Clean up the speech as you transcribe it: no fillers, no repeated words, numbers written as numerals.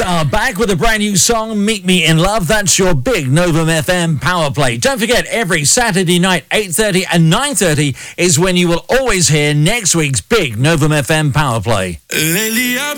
are back with a brand new song, Meet Me in Love. That's your big Novum FM power play. Don't forget, every Saturday night, 8:30 and 9:30 is when you will always hear next week's big Novum FM power play.